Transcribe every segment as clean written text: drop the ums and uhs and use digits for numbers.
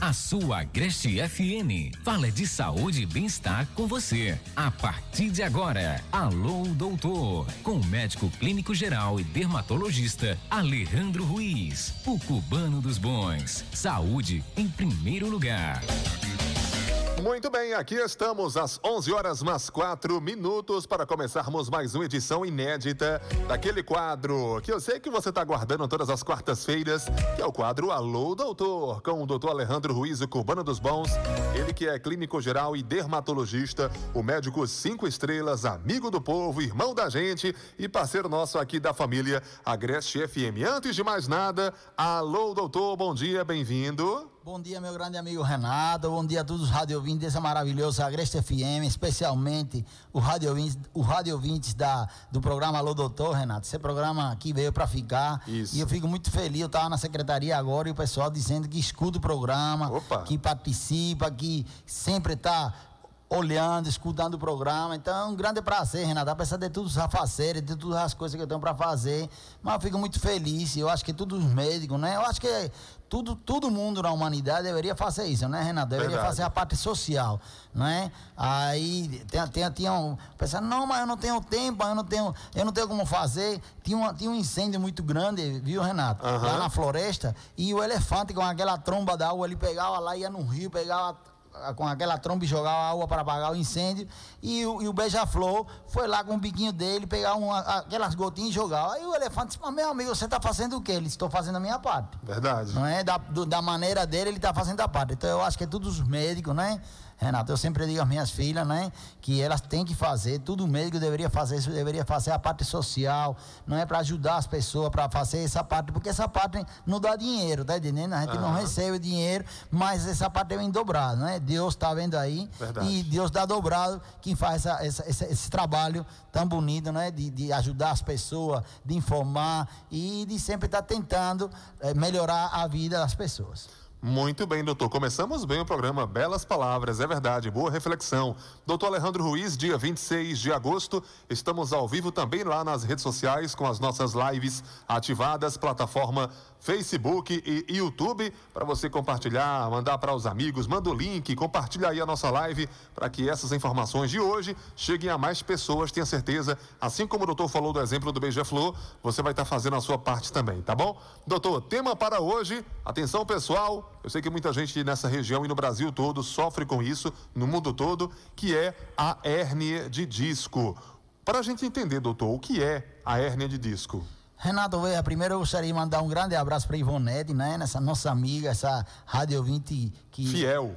A sua Agreste FM fala de saúde e bem-estar com você. A partir de agora, Alô Doutor, com o médico clínico geral e dermatologista Alejandro Ruiz, o cubano dos bons. Saúde em primeiro lugar. Muito bem, aqui estamos às 11h mais 4 para começarmos mais uma edição inédita daquele quadro que eu sei que você está aguardando todas as quartas-feiras, que é o quadro Alô Doutor, com o doutor Alejandro Ruiz, o cubano dos bons, ele que é clínico geral e dermatologista, o médico 5 estrelas, amigo do povo, irmão da gente e parceiro nosso aqui da família Agreste FM. Antes de mais nada, alô doutor, bom dia, bem-vindo. Bom dia, meu grande amigo Renato. Bom dia a todos os radiovintes dessa maravilhosa Agreste FM, especialmente o radiovintes do programa Alô Doutor, Renato. Esse programa aqui veio para ficar. Isso. E eu fico muito feliz. Eu estava na secretaria agora e o pessoal dizendo que escuta o programa, que participa, que sempre está olhando, escutando o programa. Então é um grande prazer, Renato, apesar de todos os afazeres, de todas as coisas que eu tenho para fazer, mas eu fico muito feliz. Eu acho que todos os médicos, né? Eu acho que todo mundo na humanidade deveria fazer isso, né, Renato? Deveria fazer a parte social, né? Aí tinha um pensando, não, mas eu não tenho tempo, eu não tenho como fazer. Tinha um incêndio muito grande, viu, Renato? Lá na floresta, e o elefante com aquela tromba d'água, ele pegava lá, ia no rio, pegava com aquela tromba e jogava água para apagar o incêndio, e o beija-flor foi lá com o biquinho dele, pegar aquelas gotinhas e jogar. Aí o elefante disse, mas meu amigo, você está fazendo o quê? Ele disse, estou fazendo a minha parte. Verdade. Não é? Da maneira dele, ele está fazendo a parte. Então eu acho que é todos os médicos, né, Renato? Eu sempre digo às minhas filhas, né, que elas têm que fazer, todo médico deveria fazer isso, deveria fazer a parte social, não é, para ajudar as pessoas, para fazer essa parte, porque essa parte não dá dinheiro, tá entendendo? A gente não recebe dinheiro, mas essa parte é em dobrado, né? Deus está vendo aí. Verdade. E Deus dá dobrado quem faz esse trabalho tão bonito, né? De ajudar as pessoas, de informar e de sempre estar tentando melhorar a vida das pessoas. Muito bem, doutor. Começamos bem o programa. Belas palavras, é verdade. Boa reflexão. Doutor Alejandro Ruiz, dia 26 de agosto. Estamos ao vivo também lá nas redes sociais com as nossas lives ativadas, plataforma Facebook e YouTube, para você compartilhar, mandar para os amigos, manda o link, compartilha aí a nossa live para que essas informações de hoje cheguem a mais pessoas, tenha certeza. Assim como o doutor falou do exemplo do beija-flor, você vai estar fazendo a sua parte também, tá bom? Doutor, tema para hoje, atenção pessoal, eu sei que muita gente nessa região e no Brasil todo sofre com isso, no mundo todo, que é a hérnia de disco. Para a gente entender, doutor, o que é a hérnia de disco? Renato, primeiro eu gostaria de mandar um grande abraço para Ivonete, né? Essa nossa amiga, essa rádio ouvinte que...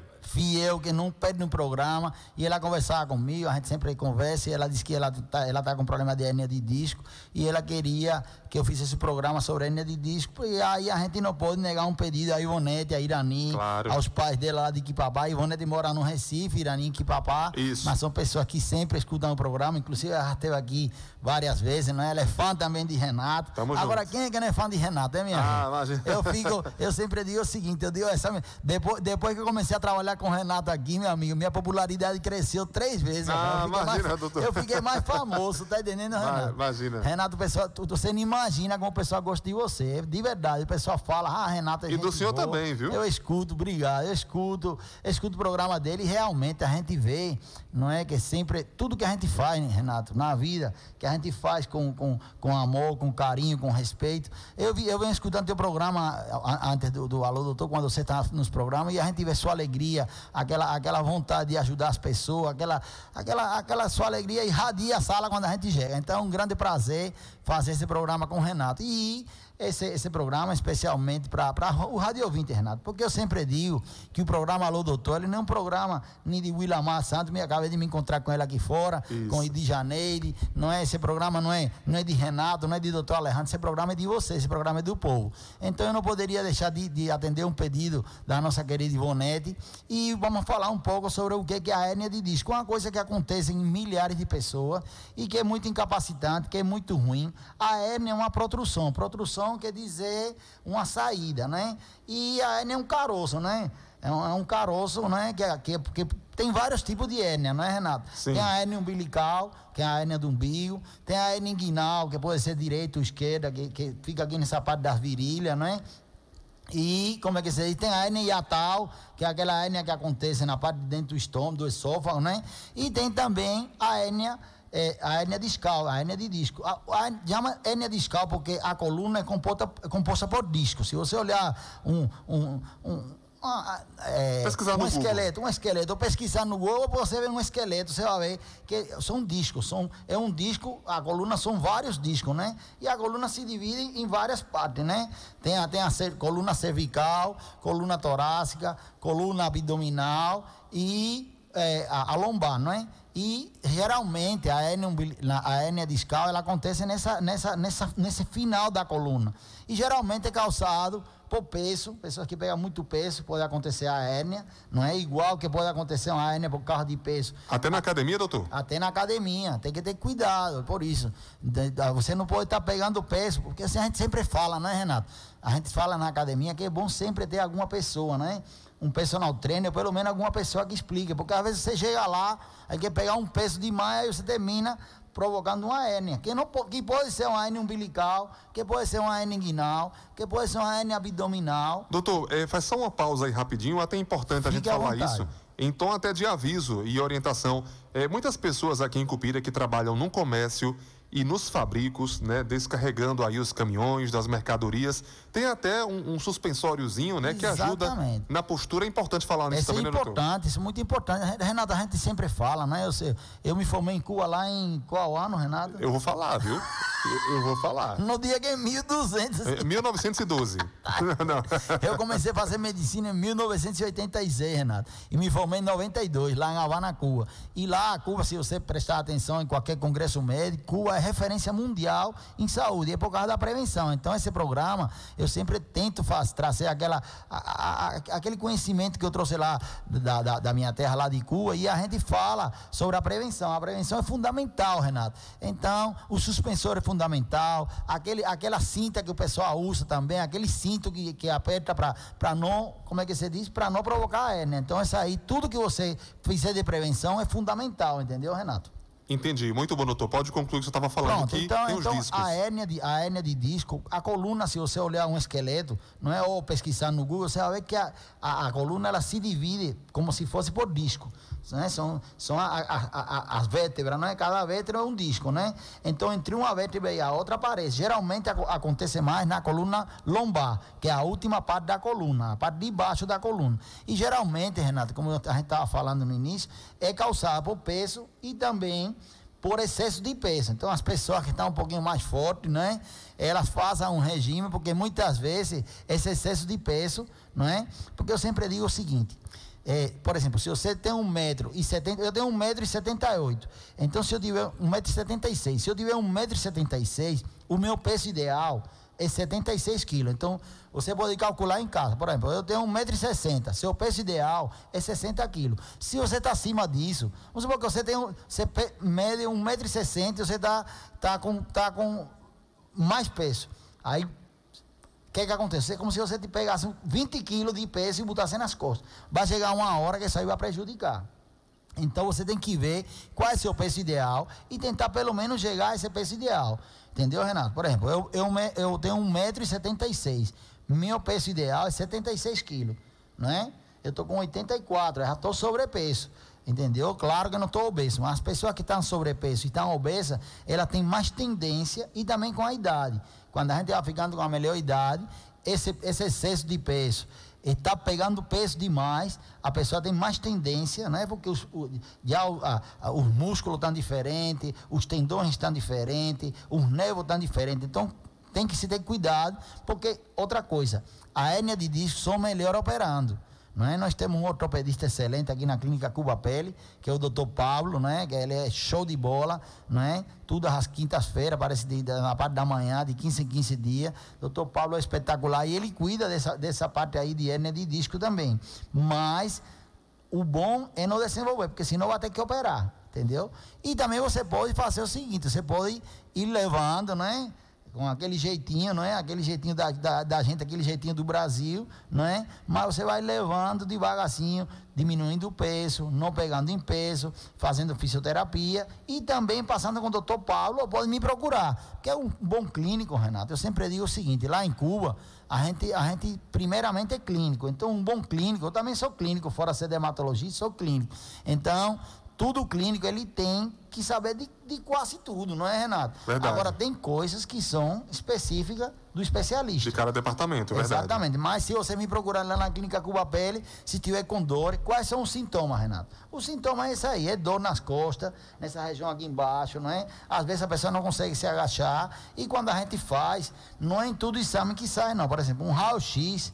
Fiel, que não perde no programa, e ela conversava comigo, a gente sempre conversa, e ela disse que ela tá com problema de hérnia de disco, e ela queria que eu fizesse programa sobre hérnia de disco, e aí a gente não pode negar um pedido a Ivonete, a Irani, claro, aos pais dela lá de Quipapá. A Ivonete mora no Recife, Irani em Quipapá, mas são pessoas que sempre escutam o programa, inclusive ela esteve aqui várias vezes, não é? Ela é fã também de Renato. Agora, quem é que não é fã de Renato, é minha gente? Eu sempre digo o seguinte, depois que eu comecei a trabalhar com o Renato aqui, meu amigo, minha popularidade cresceu 3 vezes. Eu fiquei mais famoso, tá entendendo, Renato? Imagina. Renato, pessoal, você não imagina como o pessoal gosta de você, de verdade. O pessoal fala, Renato é gente boa. E do senhor também, viu? Eu escuto, obrigado, eu escuto o programa dele, e realmente a gente vê, não é, que sempre, tudo que a gente faz, né, Renato, na vida, que a gente faz com amor, com carinho, com respeito. Eu venho escutando teu programa antes do Alô Doutor, quando você está nos programas, e a gente vê sua alegria, aquela vontade de ajudar as pessoas, aquela sua alegria irradia a sala quando a gente chega. Então é um grande prazer fazer esse programa com o Renato. E esse programa especialmente para o rádio ouvinte, Renato, porque eu sempre digo que o programa Alô Doutor, ele não é um programa nem de Willamar Santos, acabei de me encontrar com ele aqui fora, com o de Janeiro, não é, esse programa não é de Renato, não é de doutor Alejandro, esse programa é de você, esse programa é do povo. Então eu não poderia deixar de atender um pedido da nossa querida Ivonete, e vamos falar um pouco sobre o que é a hérnia de disco, uma coisa que acontece em milhares de pessoas e que é muito incapacitante, que é muito ruim. A hérnia é uma protrusão quer dizer uma saída, né? E a hérnia é um caroço, né? É um caroço, né? Que tem vários tipos de hérnia, não é, Renato? Sim. Tem a hérnia umbilical, que é a hérnia do umbigo, tem a hérnia inguinal, que pode ser direita ou esquerda, que fica aqui nessa parte das virilhas, né? E, como é que se diz? Tem a hérnia hiatal, que é aquela hérnia que acontece na parte de dentro do estômago, do esôfago, né? E tem também a hérnia discal, a hérnia de disco. Chama hérnia discal porque a coluna é composta por discos. Se você olhar um esqueleto, ou pesquisar no Google, você vê um esqueleto, você vai ver que são discos, é um disco, a coluna são vários discos, né? E a coluna se divide em várias partes, né? Tem a coluna cervical, coluna torácica, coluna abdominal e a lombar, não é? E geralmente a hérnia discal ela acontece nesse final da coluna. E geralmente é causado por peso, pessoas que pegam muito peso, pode acontecer a hérnia, não é igual que pode acontecer uma hérnia por causa de peso. Até na academia, doutor? Até na academia, tem que ter cuidado, por isso. Você não pode estar pegando peso, porque assim a gente sempre fala, não é, Renato? A gente fala na academia que é bom sempre ter alguma pessoa, né? Um personal trainer, pelo menos alguma pessoa que explique, porque às vezes você chega lá, aí quer pegar um peso demais, aí você termina provocando uma hérnia, que pode ser uma hérnia umbilical, que pode ser uma hérnia inguinal, que pode ser uma hérnia abdominal. Doutor, faz só uma pausa aí rapidinho, até é importante a gente falar isso, em tom até de aviso e orientação. Muitas pessoas aqui em Cupira que trabalham no comércio e nos fabricos, né, descarregando aí os caminhões das mercadorias, tem até um suspensóriozinho, né, que ajuda na postura. É importante falar nisso também, né, doutor? Isso é muito importante. Renato, a gente sempre fala, né? Eu me formei em Cuba lá em qual ano, Renato? Eu vou falar, viu? Eu vou falar. No dia que é 1200. 1912. Não. Eu comecei a fazer medicina em 1986, Renato. E me formei em 92, lá em Havana, Cuba. E lá, Cuba, se você prestar atenção em qualquer congresso médico, Cuba é referência mundial em saúde, é por causa da prevenção. Então esse programa, eu sempre tento trazer aquele conhecimento que eu trouxe lá da minha terra, lá de Cuba, e a gente fala sobre a prevenção. A prevenção é fundamental, Renato. Então, o suspensor é fundamental, aquela cinta que o pessoal usa também, aquele cinto que aperta para não, como é que se diz? Para não provocar a hérnia. Então, isso aí, tudo que você fizer de prevenção é fundamental, entendeu, Renato? Entendi, muito bom, doutor. Pode concluir o que você estava falando. Pronto, aqui. Tem os discos. A hérnia de disco, a coluna, se você olhar um esqueleto, não é, ou pesquisar no Google, você vai ver que a coluna ela se divide como se fosse por disco, né? São as vértebras, não é? Cada vértebra é um disco, né? Então, entre uma vértebra e a outra aparece. Geralmente acontece mais na coluna lombar, que é a última parte da coluna, a parte de baixo da coluna. E geralmente, Renato, como a gente estava falando no início, é causada por peso e também por excesso de peso. Então, as pessoas que estão um pouquinho mais fortes, né? Elas fazem um regime, porque muitas vezes esse excesso de peso, não é? Porque eu sempre digo o seguinte, por exemplo, se você tem 1,70 m, eu tenho 1,78 m. Então, se eu tiver 1,76 m, se eu tiver 1,76 m, o meu peso ideal é 76 quilos. Então, você pode calcular em casa. Por exemplo, eu tenho 1,60 m. Seu peso ideal é 60 quilos. Se você está acima disso, vamos supor que você mede 1,60 m e você tá com mais peso. Aí, o que acontece? É como se você te pegasse 20 quilos de peso e botasse nas costas. Vai chegar uma hora que isso aí vai prejudicar. Então você tem que ver qual é o seu peso ideal e tentar pelo menos chegar a esse peso ideal. Entendeu, Renato? Por exemplo, eu tenho 1,76 m. Meu peso ideal é 76 quilos, não é? Eu estou com 84, já estou sobrepeso. Entendeu? Claro que eu não estou obeso, mas as pessoas que estão sobrepeso e estão obesas, ela tem mais tendência, e também com a idade. Quando a gente vai ficando com a melhor idade, esse excesso de peso está pegando peso demais, a pessoa tem mais tendência, né? Porque os músculos estão diferentes, os tendões estão diferentes, os nervos estão diferentes. Então, tem que se ter cuidado, porque, outra coisa, a hérnia de disco só melhora operando. Não é? Nós temos um ortopedista excelente aqui na clínica Cuba Pele, que é o Dr. Pablo, não é? Que ele é show de bola, não é? Tudo às quintas-feiras, parece na parte da manhã, de 15 em 15 dias. Dr. Pablo é espetacular e ele cuida dessa parte aí de hérnia de disco também. Mas o bom é não desenvolver, porque senão vai ter que operar, entendeu? E também você pode fazer o seguinte, você pode ir levando, né? com aquele jeitinho, não é? Aquele jeitinho da gente, aquele jeitinho do Brasil, não é? Mas você vai levando devagarzinho, diminuindo o peso, não pegando em peso, fazendo fisioterapia e também passando com o doutor Paulo, ou pode me procurar, que é um bom clínico, Renato. Eu sempre digo o seguinte, lá em Cuba, a gente primeiramente é clínico, então um bom clínico, eu também sou clínico, fora ser dermatologista, sou clínico, então tudo clínico ele tem que saber de quase tudo, não é, Renato? Verdade. Agora tem coisas que são específicas do especialista. De cada departamento, verdade. Exatamente, mas se você me procurar lá na clínica Cuba Pele, se tiver com dor, quais são os sintomas, Renato? O sintoma é esse aí, é dor nas costas, nessa região aqui embaixo, não é? Às vezes a pessoa não consegue se agachar, e quando a gente faz, não é em todo exame que sai, não. Por exemplo, um raio-x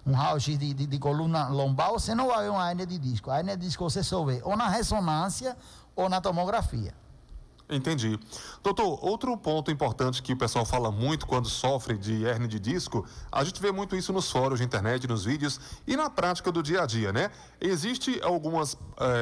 de coluna lombar, você não vai ver uma hérnia de disco. A hérnia de disco você só vê ou na ressonância ou na tomografia. Entendi. Doutor, outro ponto importante que o pessoal fala muito quando sofre de hérnia de disco, a gente vê muito isso nos fóruns de internet, nos vídeos e na prática do dia a dia, né? Existem algumas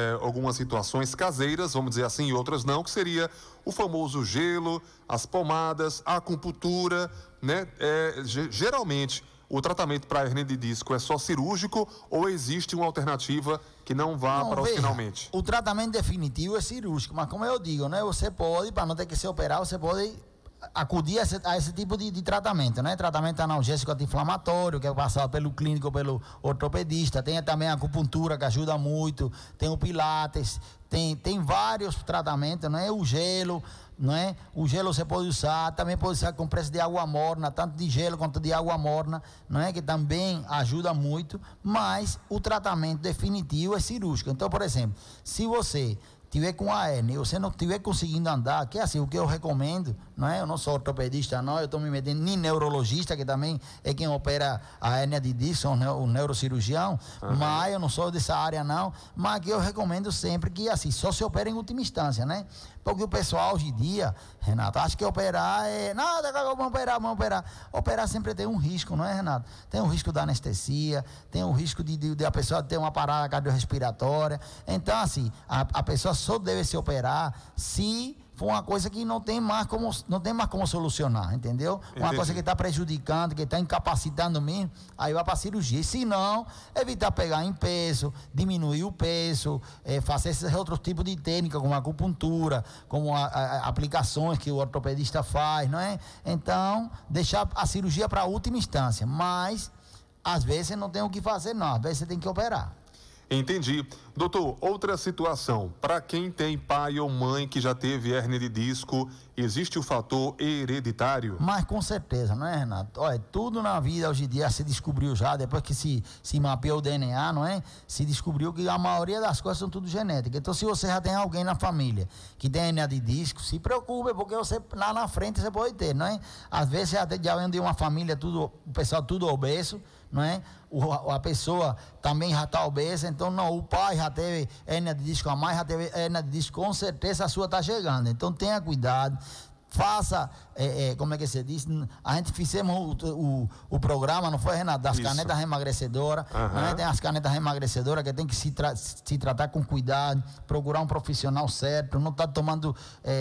situações caseiras, vamos dizer assim, e outras não, que seria o famoso gelo, as pomadas, a acupuntura, né? Geralmente, o tratamento para hernia de disco é só cirúrgico ou existe uma alternativa que não vá para o finalmente? O tratamento definitivo é cirúrgico, mas como eu digo, né? Você pode, para não ter que se operar, você pode acudir a esse tipo de tratamento, né? Tratamento analgésico anti-inflamatório, que é passado pelo clínico, pelo ortopedista. Tem também a acupuntura, que ajuda muito. Tem o pilates, tem vários tratamentos, né? O gelo, não é? O gelo você pode usar, também pode usar compressa de água morna, tanto de gelo quanto de água morna, não é? Que também ajuda muito, mas o tratamento definitivo é cirúrgico. Então, por exemplo, se você tiver com a hérnia e você não estiver conseguindo andar, que é assim, o que eu recomendo, não é? Eu não sou ortopedista, não, eu estou me metendo nem neurologista, que também é quem opera a hérnia de disco, o neurocirurgião, mas eu não sou dessa área, não, mas que eu recomendo sempre que, assim, só se opera em última instância, né? Porque o pessoal hoje em dia, Renato, acha que operar é... Nada, vamos operar. Operar sempre tem um risco, não é, Renato? Tem o risco da anestesia, tem o risco de a pessoa ter uma parada cardiorrespiratória. Então, assim, a pessoa só deve se operar se for uma coisa que não tem mais como solucionar, entendeu? Uma coisa que está prejudicando, que está incapacitando mesmo, aí vai para a cirurgia. E se não, evitar pegar em peso, diminuir o peso, fazer esses outros tipos de técnica, como a acupuntura, como aplicações que o ortopedista faz, não é? Então, deixar a cirurgia para a última instância, mas às vezes você não tem o que fazer, não, às vezes você tem que operar. Entendi. Doutor, outra situação. Para quem tem pai ou mãe que já teve hérnia de disco, existe o fator hereditário? Mas com certeza, não é, Renato? Olha, tudo na vida hoje em dia se descobriu já, depois que se mapeou o DNA, não é? Se descobriu que a maioria das coisas são tudo genética. Então, se você já tem alguém na família que tem hérnia de disco, se preocupe, porque você lá na frente você pode ter, não é? Às vezes já vem de uma família, o pessoal tudo obeso, não é? A pessoa também já está obesa, então não, o pai já teve hérnia de disco, a mãe já teve hérnia de disco, com certeza a sua está chegando, então tenha cuidado, faça, como é que se diz, a gente fizemos o programa, não foi, Renato, das canetas emagrecedoras, né? Tem as canetas emagrecedoras que tem que se tratar com cuidado, procurar um profissional certo, não tá tomando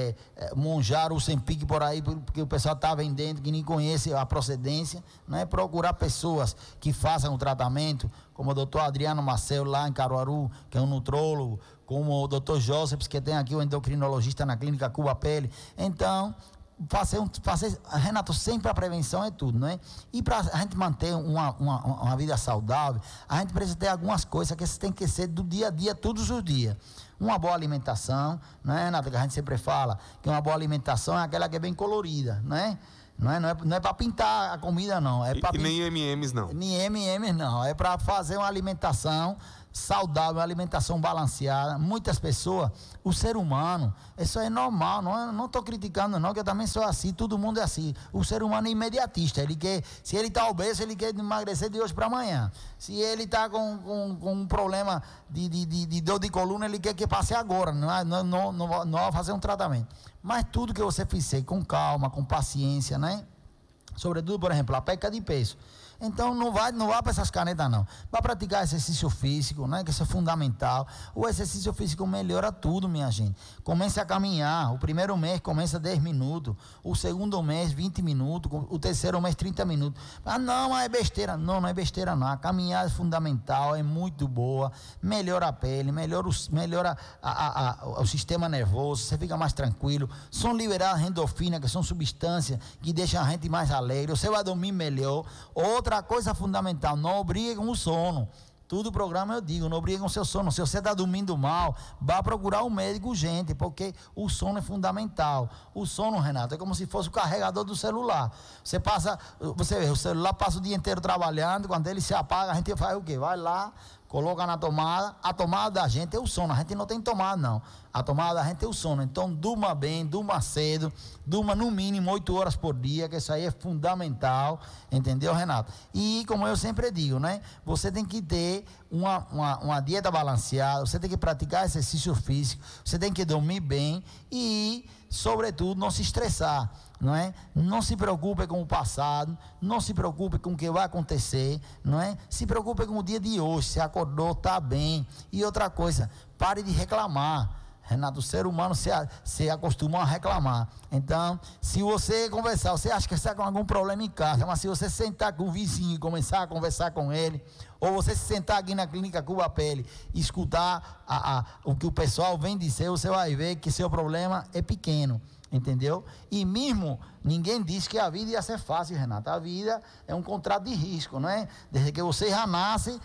Monjaro, Ozempic por aí, porque o pessoal está vendendo, que nem conhece a procedência, né? Procurar pessoas que façam o tratamento, como o doutor Adriano Marcelo lá em Caruaru, que é um nutrólogo, como o doutor Joseph, que tem aqui o endocrinologista na clínica Cuba Pele. Então, Renato, sempre a prevenção é tudo, não é? E para a gente manter uma vida saudável, a gente precisa ter algumas coisas que tem que ser do dia a dia, todos os dias. Uma boa alimentação, não é, Renato? Que a gente sempre fala que uma boa alimentação é aquela que é bem colorida, não é? Não é para pintar a comida, não. E nem M&M's, não. Nem M&M's, não. É para fazer uma alimentação saudável, uma alimentação balanceada. Muitas pessoas, o ser humano, isso é normal, não estou criticando, não, que eu também sou assim, todo mundo é assim. O ser humano é imediatista, se ele está obeso, ele quer emagrecer de hoje para amanhã. Se ele está com um problema de dor de coluna, ele quer que passe agora, não vai fazer um tratamento. Mas tudo que você fizer com calma, com paciência, né? Sobretudo, por exemplo, a perca de peso. Então não vai para essas canetas não. Vai praticar exercício físico, né? Que isso é fundamental. O exercício físico melhora tudo, minha gente. Comece a caminhar. O primeiro mês começa 10 minutos. O segundo mês 20 minutos. O terceiro mês 30 minutos. Ah, não, mas é besteira. Não, não é besteira não. A caminhada é fundamental, é muito boa. Melhora a pele, melhora o sistema nervoso. Você fica mais tranquilo. São liberadas endorfinas, que são substâncias que deixam a gente mais alegre. Você vai dormir melhor. Outra coisa fundamental, não obrigue com o sono. Tudo programa eu digo, não obrigue com o seu sono. Se você está dormindo mal, vá procurar um médico urgente, porque o sono é fundamental. O sono, Renato, é como se fosse o carregador do celular. Você vê, o celular passa o dia inteiro trabalhando, quando ele se apaga, a gente faz o quê? Vai lá, coloca na tomada. A tomada da gente é o sono, a gente não tem tomada não. A tomada da gente é o sono. Então durma bem, durma cedo, durma no mínimo 8 horas por dia, que isso aí é fundamental, entendeu, Renato? E como eu sempre digo, né? Você tem que ter uma dieta balanceada, você tem que praticar exercício físico, você tem que dormir bem e, sobretudo, não se estressar. Não é? Não se preocupe com o passado, não se preocupe com o que vai acontecer, não é? Se preocupe com o dia de hoje, se acordou, está bem. E outra coisa, pare de reclamar. Renato, o ser humano se acostumou a reclamar. Então, se você conversar, você acha que está com algum problema em casa, mas se você sentar com o vizinho e começar a conversar com ele, ou você se sentar aqui na Clínica Cuba Pele e escutar o que o pessoal vem dizer, você vai ver que seu problema é pequeno. Entendeu? E mesmo ninguém disse que a vida ia ser fácil, Renato. A vida é um contrato de risco, não é? Desde que você já nasce,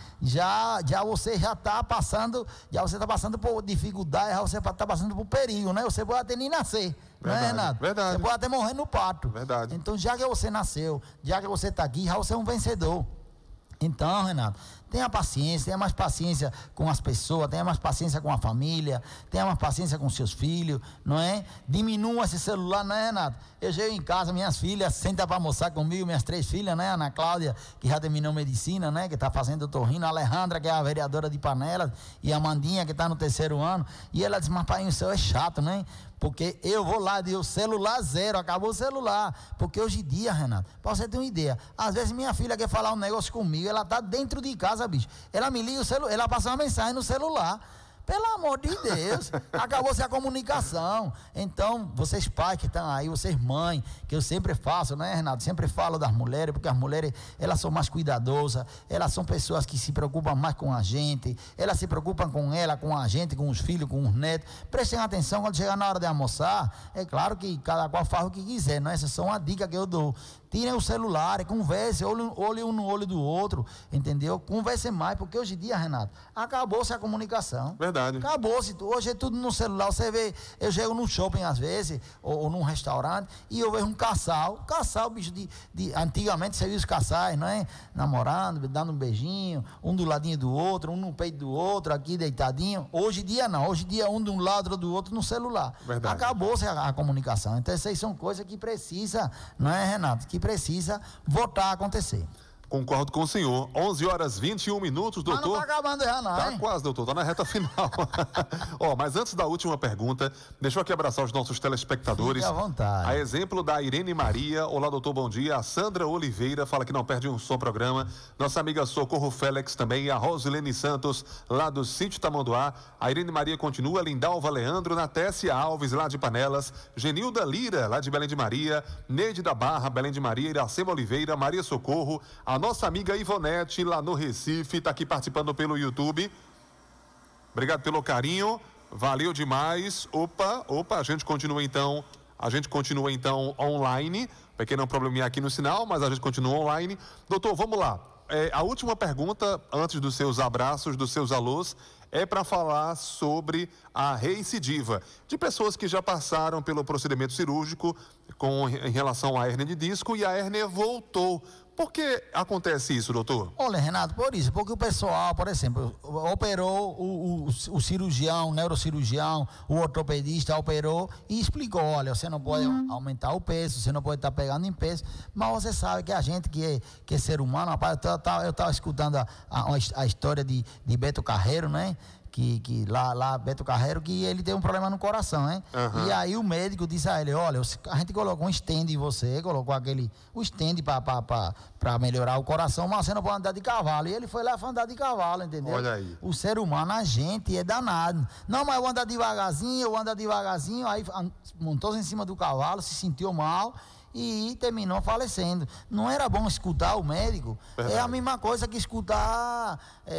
você já está passando, por dificuldade, já você está passando por perigo, né? Você pode até nem nascer, verdade, não é, Renato? Verdade. Você pode até morrer no parto. Verdade. Então, já que você nasceu, já que você está aqui, já você é um vencedor. Então, Renato, tenha paciência, tenha mais paciência com as pessoas, tenha mais paciência com a família, tenha mais paciência com seus filhos, não é? Diminua esse celular, não é, Renato? Eu chego em casa, minhas filhas sentam para almoçar comigo, minhas 3 filhas, né? Ana Cláudia, que já terminou medicina, né? Que está fazendo otorrino, a Alejandra, que é a vereadora de Panelas, e a Amandinha, que está no 3º ano. E ela diz, mas pai, o seu é chato, né? Porque eu vou lá, digo, celular zero, acabou o celular. Porque hoje em dia, Renato, para você ter uma ideia, às vezes minha filha quer falar um negócio comigo, ela está dentro de casa, bicho. Ela me liga o celular, ela passa uma mensagem no celular. Pelo amor de Deus, acabou-se a comunicação. Então, vocês pais que estão aí, vocês mães, que eu sempre faço, né, Renato? Sempre falo das mulheres, porque as mulheres, elas são mais cuidadosas, elas são pessoas que se preocupam mais com a gente, elas se preocupam com ela, com a gente, com os filhos, com os netos. Prestem atenção quando chegar na hora de almoçar. É claro que cada qual faz o que quiser, não é? Essa é só uma dica que eu dou. Tirem o celular, conversem, olhem um no olho do outro, entendeu? Conversem mais, porque hoje em dia, Renato, acabou-se a comunicação. Verdade. Acabou-se, hoje é tudo no celular. Você vê, eu chego num shopping às vezes, ou num restaurante, e eu vejo um casal, bicho, antigamente você via os casais, não é? Namorando, dando um beijinho, um do ladinho do outro, um no peito do outro, aqui deitadinho. Hoje em dia não, hoje em dia um de um lado, outro do outro no celular. Verdade. Acabou-se a comunicação. Então essas são coisas que precisa, não é, Renato? Que precisa voltar a acontecer. Concordo com o senhor. 11h21, doutor. Mas não está acabando já não, Tá quase, doutor. Tá na reta final. Mas antes da última pergunta, deixa eu aqui abraçar os nossos telespectadores. Fique à vontade. A exemplo da Irene Maria. Olá, doutor, bom dia. A Sandra Oliveira fala que não perde um só programa. Nossa amiga Socorro Félix também. A Rosilene Santos, lá do Sítio Tamanduá. A Irene Maria continua. Lindalva Leandro, Natécia Alves, lá de Panelas. Genilda Lira, lá de Belém de Maria. Neide da Barra, Belém de Maria. Iracema Oliveira, Maria Socorro. A nossa amiga Ivonete, lá no Recife, está aqui participando pelo YouTube. Obrigado pelo carinho, valeu demais. Opa, a gente continua então online. Pequeno probleminha aqui no sinal, mas a gente continua online. Doutor, vamos lá. A última pergunta, antes dos seus abraços, dos seus alôs, é para falar sobre a recidiva de pessoas que já passaram pelo procedimento cirúrgico em relação à hérnia de disco e a hérnia voltou. Por que acontece isso, doutor? Olha, Renato, porque o pessoal, por exemplo, operou o cirurgião, o neurocirurgião, o ortopedista operou e explicou, olha, você não pode aumentar o peso, você não pode estar pegando em peso, mas você sabe que a gente que é ser humano, rapaz, eu estava escutando a história de Beto Carreiro, né? que lá Beto Carreiro, que ele tem um problema no coração, né? Uhum. E aí o médico disse a ele, olha, a gente colocou um stand em você, colocou o stand para melhorar o coração, mas você não pode andar de cavalo. E ele foi lá e foi andar de cavalo, entendeu? Olha aí. O ser humano, a gente é danado. Não, mas eu vou andar devagarzinho, aí montou-se em cima do cavalo, se sentiu mal e terminou falecendo. Não era bom escutar o médico? Verdade. É a mesma coisa que escutar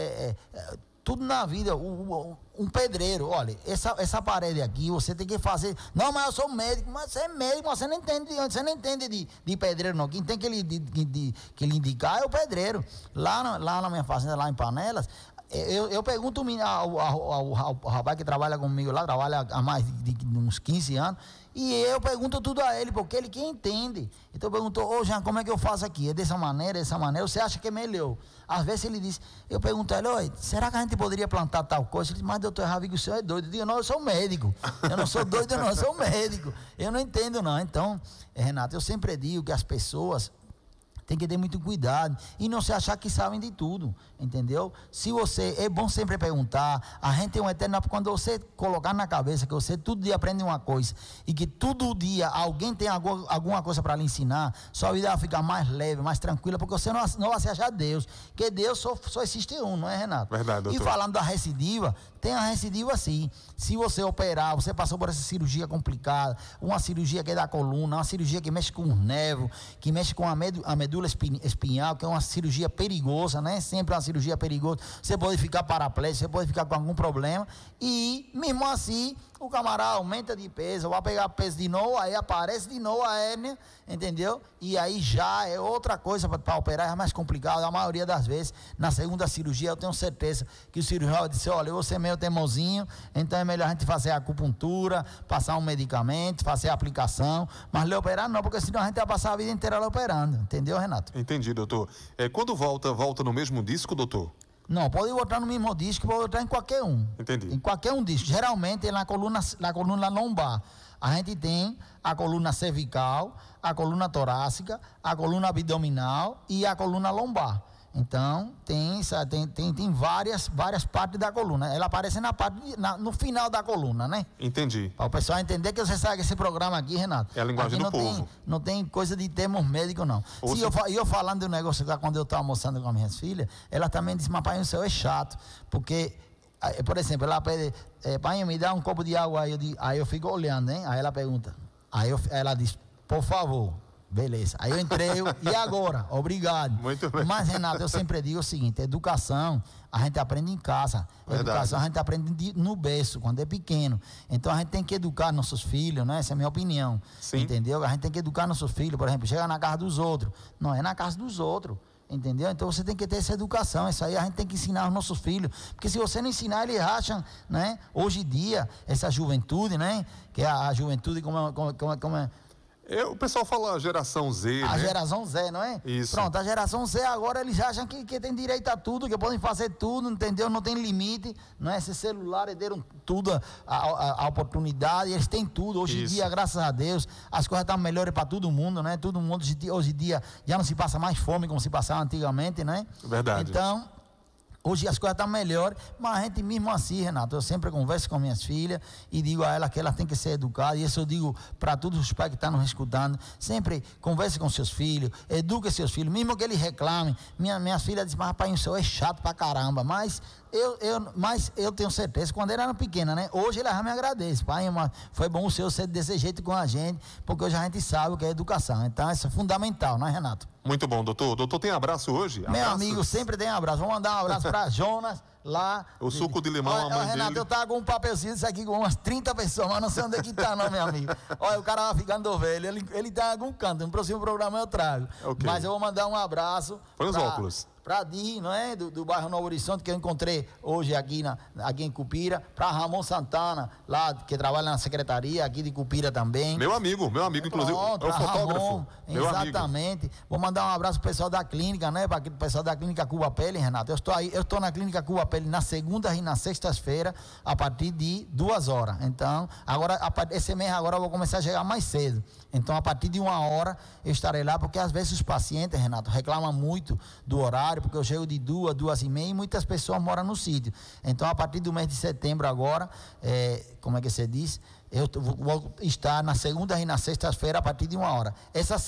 tudo na vida. Um pedreiro, olha, essa parede aqui, você tem que fazer. Não, mas eu sou médico. Mas você é médico, mas você não entende de pedreiro, não. Quem tem que lhe indicar é o pedreiro. Lá na minha fazenda, lá em Panelas, eu pergunto ao rapaz que trabalha comigo lá, trabalha há mais de uns 15 anos, e eu pergunto tudo a ele, porque ele que entende. Então eu pergunto, Jean, como é que eu faço aqui? É dessa maneira, você acha que é melhor? Às vezes ele diz, eu pergunto a ele, será que a gente poderia plantar tal coisa? Ele diz, mas doutor Ravigo, o senhor é doido. Eu digo, não, eu sou médico. Eu não sou doido, não, eu sou médico. Eu não entendo, não. Então, Renato, eu sempre digo que as pessoas tem que ter muito cuidado e não se achar que sabem de tudo, entendeu? É bom sempre perguntar. A gente tem um eterno, quando você colocar na cabeça que você todo dia aprende uma coisa e que todo dia alguém tem alguma coisa para lhe ensinar, sua vida vai ficar mais leve, mais tranquila, porque você não vai se achar Deus, porque Deus só existe um, não é, Renato? Verdade, doutor. E falando da recidiva, tem a recidiva sim. Se você operar, você passou por essa cirurgia complicada, uma cirurgia que é da coluna, uma cirurgia que mexe com os nervos, que mexe com a medula espinhal, que é uma cirurgia perigosa, né? Sempre uma cirurgia perigosa. Você pode ficar paraplégico, você pode ficar com algum problema e, mesmo assim, o camarada aumenta de peso, vai pegar peso de novo, aí aparece de novo a hérnia, entendeu? E aí já é outra coisa para operar, é mais complicado. A maioria das vezes, na segunda cirurgia, eu tenho certeza que o cirurgião vai dizer, olha, você é meio teimosinho, então é melhor a gente fazer a acupuntura, passar um medicamento, fazer a aplicação, mas lhe operar não, porque senão a gente vai passar a vida inteira lhe operando, entendeu, Renato? Entendi, doutor. Quando volta no mesmo disco, doutor? Não, pode botar no mesmo disco, pode botar em qualquer um. Entendi. Em qualquer um disco. Geralmente é na coluna lombar. A gente tem a coluna cervical, a coluna torácica, a coluna abdominal e a coluna lombar. Então, tem várias partes da coluna. Ela aparece no final da coluna, né? Entendi. Para o pessoal entender que você sabe que esse programa aqui, Renato, é a linguagem do povo. Não tem coisa de termos médicos, não. Eu falando do negócio quando eu estava almoçando com as minhas filhas, ela também disse, mas pai, o seu é chato. Porque, por exemplo, ela pede, pai, me dá um copo de água aí eu fico olhando, hein? Aí ela pergunta. Ela diz, por favor. Beleza, aí eu entrei, e agora? Obrigado. Muito bem. Mas, Renato, eu sempre digo o seguinte, educação a gente aprende em casa. Verdade. Educação a gente aprende no berço, quando é pequeno. Então a gente tem que educar nossos filhos, né? Essa é a minha opinião. Sim. Entendeu? A gente tem que educar nossos filhos, por exemplo, chega na casa dos outros. Não é na casa dos outros. Entendeu? Então você tem que ter essa educação. Isso aí a gente tem que ensinar aos nossos filhos. Porque se você não ensinar, eles acham, né? Hoje em dia, essa juventude, né? Que é a juventude como é. O pessoal fala geração Z, a né? Geração Z, não é? Isso. Pronto, a geração Z agora eles acham que tem direito a tudo, que podem fazer tudo, entendeu? Não tem limite, não é? Esses celulares deram tudo, a oportunidade, eles têm tudo. Hoje em dia, graças a Deus, as coisas estão melhores para todo mundo, né? Todo mundo, hoje em dia, já não se passa mais fome como se passava antigamente, né? Verdade. Então, hoje as coisas estão melhores, mas a gente mesmo assim, Renato, eu sempre converso com minhas filhas e digo a elas que elas têm que ser educadas, e isso eu digo para todos os pais que estão nos escutando, sempre converse com seus filhos, eduque seus filhos, mesmo que eles reclamem. Minhas filhas dizem, mas rapaz, o senhor é chato pra caramba, mas eu tenho certeza, quando elas eram pequenas, né? Hoje elas já me agradecem, pai, foi bom o senhor ser desse jeito com a gente, porque hoje a gente sabe o que é educação, então isso é fundamental, não é, Renato? Muito bom, doutor. Doutor, tem abraço hoje? Meu amigo, sempre tem abraço. Vou mandar um abraço para Jonas, lá. O suco de limão, a mãe Renato, dele. eu tava com um papelzinho disso aqui com umas 30 pessoas, mas não sei onde é que tá, não, meu amigo. Olha, o cara vai ficando velho, ele tá em algum canto. No próximo programa eu trago. Okay. Mas eu vou mandar um abraço. Põe os óculos. Para Di, não é? Do bairro Novo Horizonte, que eu encontrei hoje aqui em Cupira. Para Ramon Santana, lá, que trabalha na secretaria aqui de Cupira também. Meu amigo, inclusive. Pronto, é o fotógrafo. Ramon, meu exatamente. Amigo. Vou mandar um abraço pro pessoal da clínica, né? Para o pessoal da clínica Cuba Pele, Renato. Eu estou na clínica Cuba Pele nas segundas e nas sextas-feiras, a partir de 2h. Então, agora, esse mês agora eu vou começar a chegar mais cedo. Então, a partir de 1h eu estarei lá, porque às vezes os pacientes, Renato, reclamam muito do horário, porque eu chego de 2h, 2h30 e muitas pessoas moram no sítio. Então, a partir do mês de setembro agora, como é que você diz? Eu vou estar na segunda e na sexta-feira a partir de 1h. Essa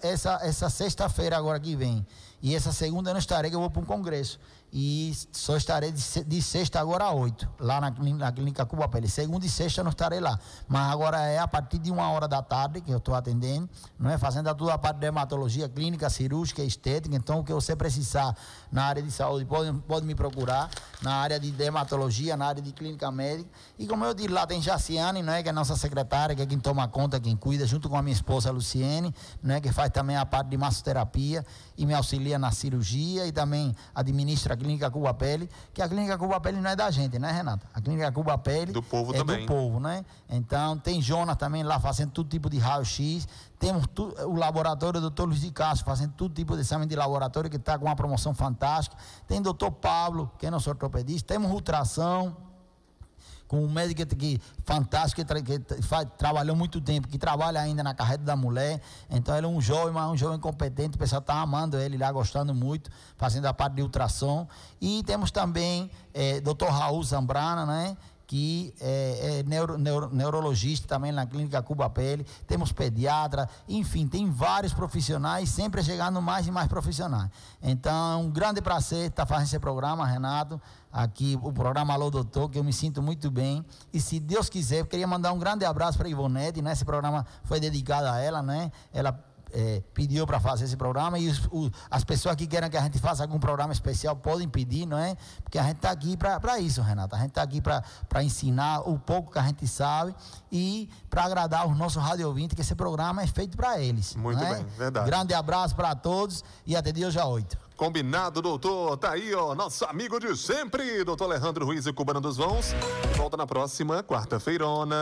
sexta-feira agora que vem e essa segunda eu não estarei, que eu vou para um congresso. E só estarei de sexta agora a 8, lá na Clínica Cuba Pele. Segunda e sexta eu não estarei lá. Mas agora é a partir de 1h da tarde que eu estou atendendo, não é? Fazendo toda a parte de dermatologia clínica, cirúrgica, estética. Então, o que você precisar na área de saúde, pode me procurar. Na área de dermatologia, na área de clínica médica. E como eu disse, lá tem Jaciane, não é? Que é a nossa secretária, que é quem toma conta, quem cuida, junto com a minha esposa Luciene, não é? Que faz também a parte de massoterapia e me auxilia na cirurgia e também administra a Clínica Cuba Pele, que a Clínica Cuba Pele não é da gente, né, Renata? A Clínica Cuba Pele do povo é também. Do povo, né? Então, tem Jonas também lá fazendo todo tipo de raio-x. Temos o laboratório do Dr. Luiz de Castro fazendo todo tipo de exame de laboratório, que está com uma promoção fantástica. Tem o Dr. Pablo, que é nosso ortopedista. Temos ultrassom, com um médico que fantástico, que trabalhou muito tempo, que trabalha ainda na carreta da mulher. Então ele é um jovem, mas um jovem competente, o pessoal está amando ele lá, gostando muito, fazendo a parte de ultrassom. E temos também Dr. Raul Zambrana, né? Que é neurologista também na Clínica Cuba Pele. Temos pediatra, enfim, tem vários profissionais, sempre chegando mais e mais profissionais. Então é um grande prazer estar fazendo esse programa, Renato, aqui o programa Alô Doutor, que eu me sinto muito bem. E se Deus quiser, eu queria mandar um grande abraço para a Ivonete, né? Esse programa foi dedicado a ela, né? Ela pediu para fazer esse programa, e as pessoas que querem que a gente faça algum programa especial podem pedir, não é? Porque a gente está aqui para isso, Renata. A gente está aqui para ensinar o pouco que a gente sabe e para agradar os nossos rádio ouvintes, que esse programa é feito para eles. Muito bem, verdade. Grande abraço para todos e até de hoje às 8. Combinado, doutor. Tá aí, ó, nosso amigo de sempre, doutor Alejandro Ruiz e Cubano dos Vãos. Volta na próxima quarta-feirona.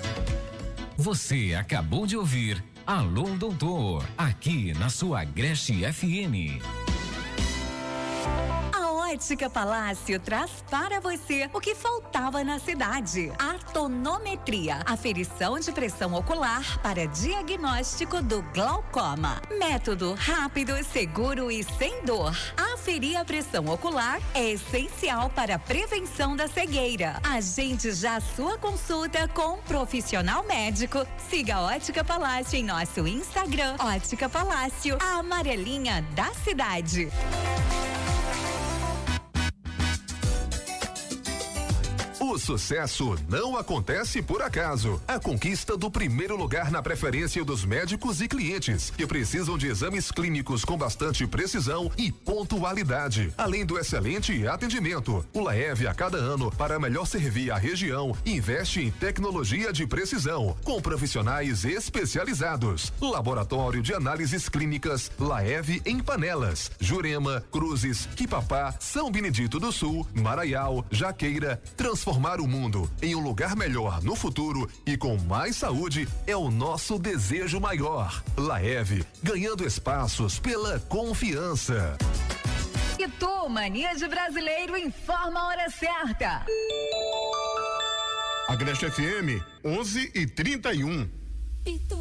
Você acabou de ouvir Alô Doutor, aqui na sua Agreste FM. Ótica Palácio traz para você o que faltava na cidade: a tonometria, aferição de pressão ocular para diagnóstico do glaucoma. Método rápido, seguro e sem dor. Aferir a pressão ocular é essencial para a prevenção da cegueira. Agende já sua consulta com um profissional médico. Siga a Ótica Palácio em nosso Instagram, Ótica Palácio, a amarelinha da cidade. O sucesso não acontece por acaso. A conquista do primeiro lugar na preferência dos médicos e clientes que precisam de exames clínicos com bastante precisão e pontualidade, além do excelente atendimento. O Laev, a cada ano, para melhor servir a região, investe em tecnologia de precisão, com profissionais especializados. Laboratório de análises clínicas Laev em Panelas, Jurema, Cruzes, Quipapá, São Benedito do Sul, Maraial, Jaqueira. Transformar o mundo em um lugar melhor no futuro e com mais saúde é o nosso desejo maior. Laev, ganhando espaços pela confiança. E tu, Mania de Brasileiro, informa a hora certa. Agreste FM, 11h31.